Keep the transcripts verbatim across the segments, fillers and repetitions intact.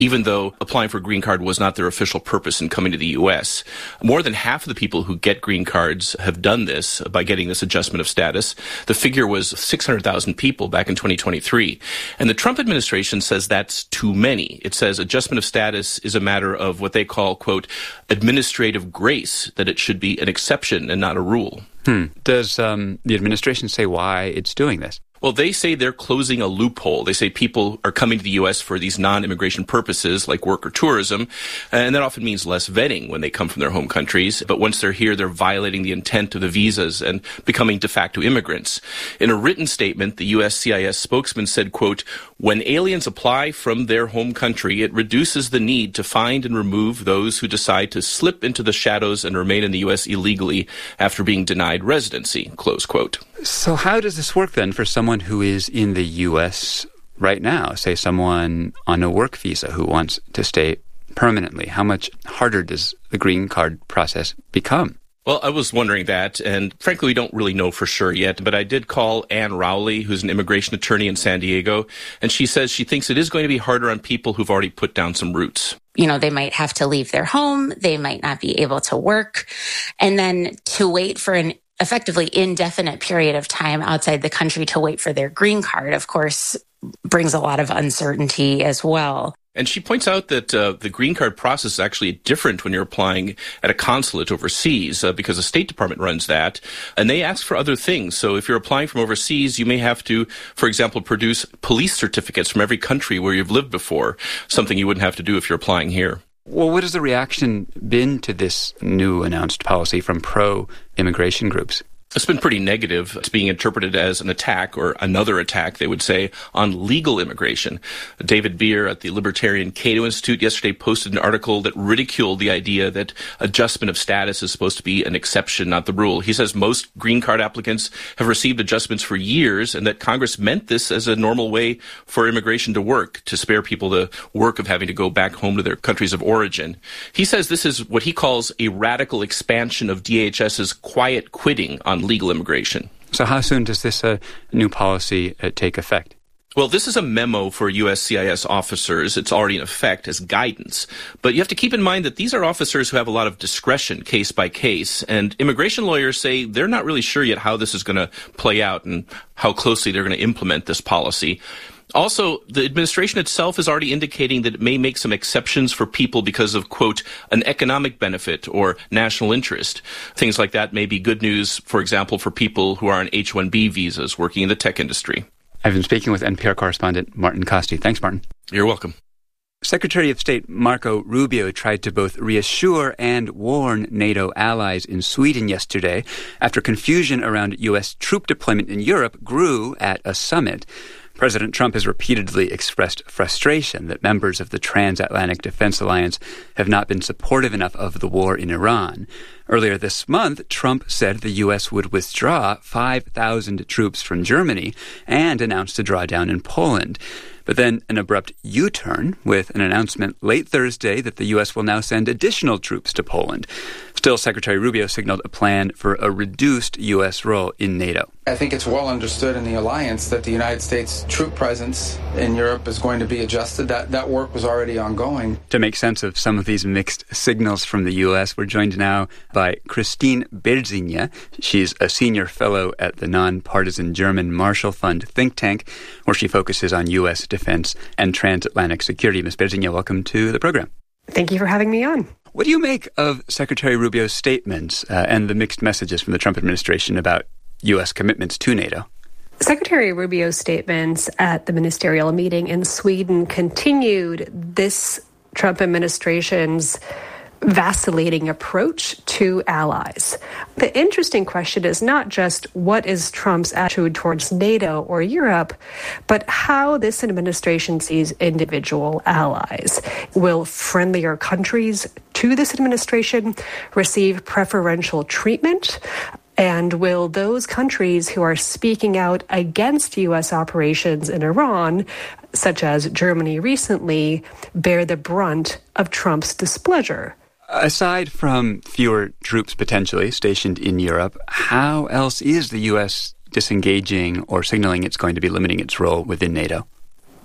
even though applying for a green card was not their official purpose in coming to the U S. More than half of the people who get green cards have done this by getting this adjustment of status. The figure was six hundred thousand people back in twenty twenty-three. And the Trump administration says that's too many. It says adjustment of status is a matter of what they call, quote, administrative grace, that it should be an exception and not a rule. Hmm. Does um, the administration say why it's doing this? Well, they say they're closing a loophole. They say people are coming to the U S for these non-immigration purposes like work or tourism, and that often means less vetting when they come from their home countries. But once they're here, they're violating the intent of the visas and becoming de facto immigrants. In a written statement, the U S C I S spokesman said, quote, when aliens apply from their home country, it reduces the need to find and remove those who decide to slip into the shadows and remain in the U S illegally after being denied residency, close quote. So how does this work then for someone who is in the U S right now, say someone on a work visa who wants to stay permanently? How much harder does the green card process become? Well, I was wondering that, and frankly, we don't really know for sure yet, but I did call Anne Rowley, who's an immigration attorney in San Diego, and she says she thinks it is going to be harder on people who've already put down some roots. You know, they might have to leave their home, they might not be able to work, and then to wait for an effectively indefinite period of time outside the country to wait for their green card, of course, brings a lot of uncertainty as well. And she points out that uh, the green card process is actually different when you're applying at a consulate overseas uh, because the State Department runs that, and they ask for other things. So if you're applying from overseas, you may have to, for example, produce police certificates from every country where you've lived before, something you wouldn't have to do if you're applying here. Well, what has the reaction been to this new announced policy from pro-immigration groups? It's been pretty negative. It's being interpreted as an attack, or another attack, they would say, on legal immigration. David Beer at the Libertarian Cato Institute yesterday posted an article that ridiculed the idea that adjustment of status is supposed to be an exception, not the rule. He says most green card applicants have received adjustments for years, and that Congress meant this as a normal way for immigration to work, to spare people the work of having to go back home to their countries of origin. He says this is what he calls a radical expansion of D H S's quiet quitting on legal immigration. So how soon does this uh, new policy uh, take effect? Well, this is a memo for U S C I S officers. It's already in effect as guidance. But you have to keep in mind that these are officers who have a lot of discretion case by case, and immigration lawyers say they're not really sure yet how this is going to play out and how closely they're going to implement this policy. Also, the administration itself is already indicating that it may make some exceptions for people because of, quote, an economic benefit or national interest. Things like that may be good news, for example, for people who are on H one B visas working in the tech industry. I've been speaking with N P R correspondent Martin Kaste. Thanks, Martin. You're welcome. Secretary of State Marco Rubio tried to both reassure and warn NATO allies in Sweden yesterday after confusion around U S troop deployment in Europe grew at a summit. President Trump has repeatedly expressed frustration that members of the Transatlantic Defense Alliance have not been supportive enough of the war in Iran. Earlier this month, Trump said the U S would withdraw five thousand troops from Germany and announced a drawdown in Poland. But then an abrupt U-turn with an announcement late Thursday that the U S will now send additional troops to Poland. Still, Secretary Rubio signaled a plan for a reduced U S role in NATO. I think it's well understood in the alliance that the United States troop presence in Europe is going to be adjusted. That that work was already ongoing. To make sense of some of these mixed signals from the U S, we're joined now by Christine Berzinia. She's a senior fellow at the nonpartisan German Marshall Fund think tank, where she focuses on U S defense and transatlantic security. Miz Berzinia, welcome to the program. Thank you for having me on. What do you make of Secretary Rubio's statements uh, and the mixed messages from the Trump administration about U S commitments to NATO? Secretary Rubio's statements at the ministerial meeting in Sweden continued this Trump administration's vacillating approach to allies. The interesting question is not just what is Trump's attitude towards NATO or Europe, but how this administration sees individual allies. Will friendlier countries to this administration receive preferential treatment? And will those countries who are speaking out against U S operations in Iran, such as Germany recently, bear the brunt of Trump's displeasure? Aside from fewer troops potentially stationed in Europe, how else is the U S disengaging or signaling it's going to be limiting its role within NATO?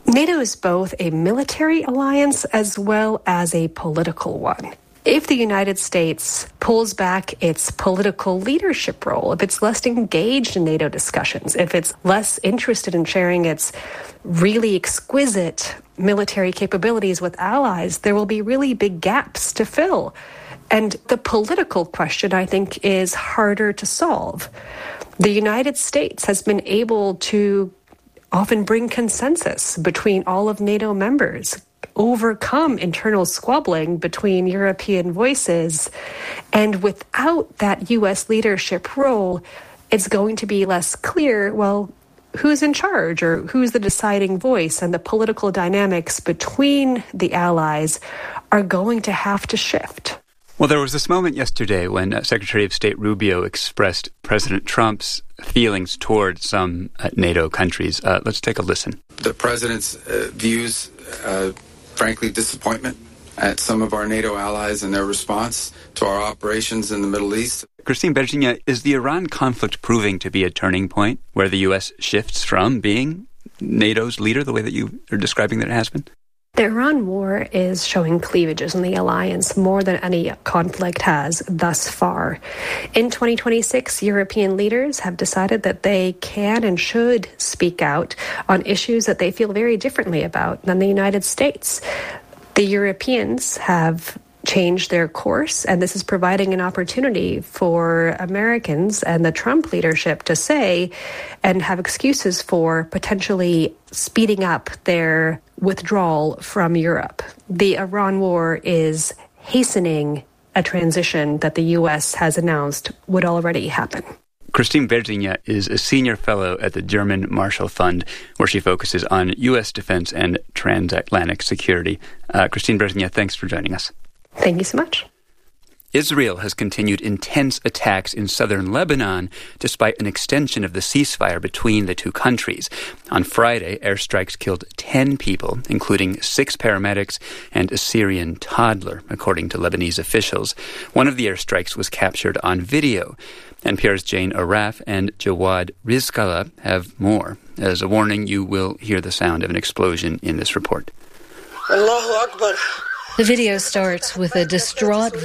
NATO is both a military alliance as well as a political one. If the United States pulls back its political leadership role, if it's less engaged in NATO discussions, if it's less interested in sharing its really exquisite military capabilities with allies, there will be really big gaps to fill. And the political question, I think, is harder to solve. The United States has been able to often bring consensus between all of NATO members, overcome internal squabbling between European voices. And without that U S leadership role, it's going to be less clear, well, who's in charge or who's the deciding voice, and the political dynamics between the allies are going to have to shift. Well, there was this moment yesterday when uh, Secretary of State Rubio expressed President Trump's feelings toward some uh, NATO countries. Uh, let's take a listen. The president's uh, views, uh, frankly, disappointment at some of our NATO allies and their response to our operations in the Middle East. Christine Bergigna, is the Iran conflict proving to be a turning point where the U S shifts from being NATO's leader the way that you are describing that it has been? The Iran war is showing cleavages in the alliance more than any conflict has thus far. In twenty twenty-six, European leaders have decided that they can and should speak out on issues that they feel very differently about than the United States. The Europeans have changed their course, and this is providing an opportunity for Americans and the Trump leadership to say and have excuses for potentially speeding up their withdrawal from Europe. The Iran war is hastening a transition that the U S has announced would already happen. Christine Bergigna is a senior fellow at the German Marshall Fund, where she focuses on U S defense and transatlantic security. Uh, Christine Bergigna, thanks for joining us. Thank you so much. Israel has continued intense attacks in southern Lebanon despite an extension of the ceasefire between the two countries. On Friday, airstrikes killed ten people, including six paramedics and a Syrian toddler, according to Lebanese officials. One of the airstrikes was captured on video. N P R's Jane Araf and Jawad Rizkallah have more. As a warning, you will hear the sound of an explosion in this report. Allahu Akbar. The video starts with a distraught